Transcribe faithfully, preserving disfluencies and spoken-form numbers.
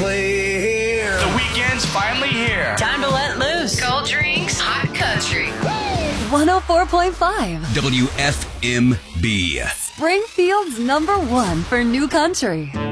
clear. The weekend's finally here. Time to let loose. Cold drinks, hot country. one oh four point five W F M B. Springfield's number one for new country.